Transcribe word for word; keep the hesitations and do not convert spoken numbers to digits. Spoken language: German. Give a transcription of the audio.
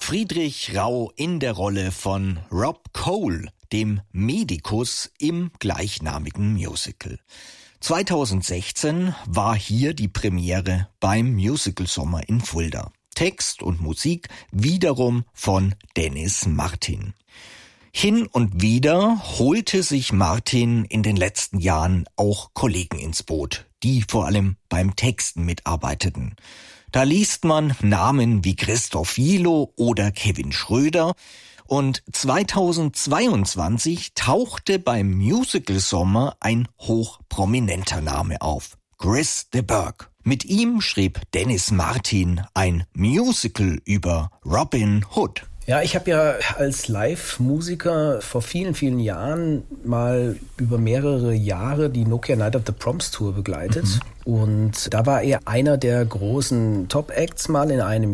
Friedrich Rau in der Rolle von Rob Cole, dem Medikus im gleichnamigen Musical. zweitausendsechzehn war hier die Premiere beim Musical Sommer in Fulda. Text und Musik wiederum von Dennis Martin. Hin und wieder holte sich Martin in den letzten Jahren auch Kollegen ins Boot, die vor allem beim Texten mitarbeiteten. Da liest man Namen wie Christoph Jilo oder Kevin Schröder und zweitausendzweiundzwanzig tauchte beim Musical Sommer ein hochprominenter Name auf, Chris de Burgh. Mit ihm schrieb Dennis Martin ein Musical über Robin Hood. Ja, ich habe ja als Live-Musiker vor vielen, vielen Jahren mal über mehrere Jahre die Nokia Night of the Proms Tour begleitet. Mhm. Und da war er einer der großen Top-Acts mal in einem